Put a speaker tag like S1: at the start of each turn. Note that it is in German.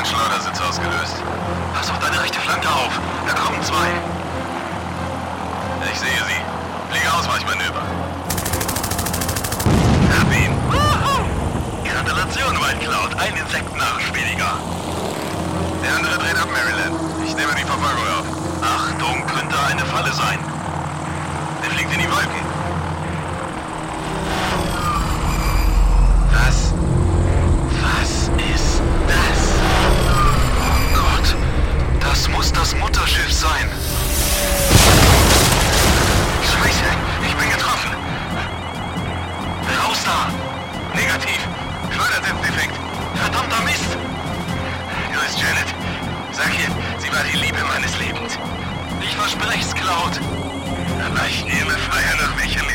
S1: einen Schleudersitz ausgelöst. Pass auf deine rechte Flanke auf. Da kommen zwei. Ich sehe sie. Fliege Ausweichmanöver. Hab ihn. Gratulation, White Cloud. Ein Insektenarsch weniger. Der andere dreht ab, Maryland. Ich nehme die Verfolgung auf. Achtung, könnte eine Falle sein. Der fliegt in die Wolken. Was ist das? Oh Gott, das muss das Mutterschiff sein. Scheiße, ich bin getroffen. Raus da! Negativ. Schleudersitz defekt. Verdammter Mist! Grüß Janet. Sag ihr, sie war die Liebe meines Lebens. Ich versprech's, Cloud. Aber ich nehme Feuer nach welcher